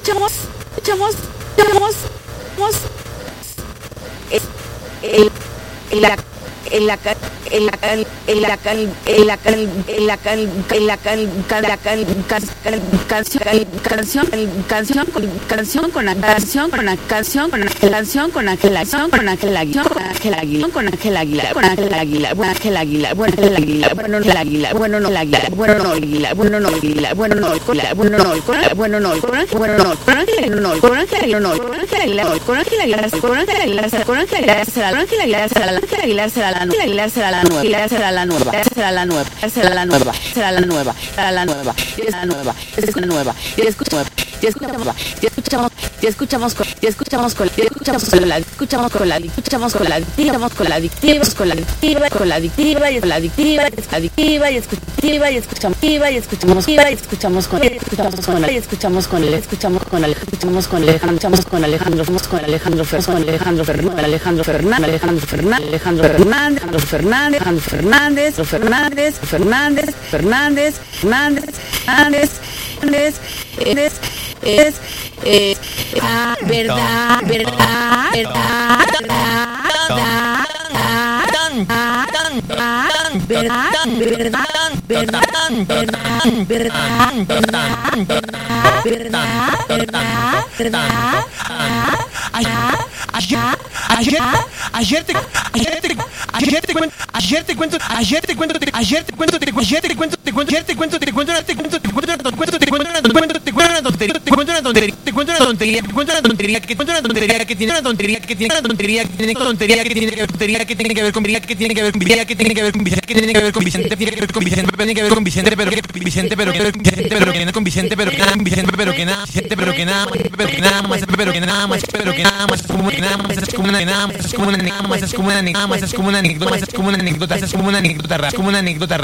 escuchamos el la en la can en la can en la can en la can en la can en la can canción con Ángel Águila será la nueva. Escuchamos con la adictiva y escuchamos con Alejandro Ayer te cuento una tontería que tiene que ver con Vicente, pero que nada más es como una anécdota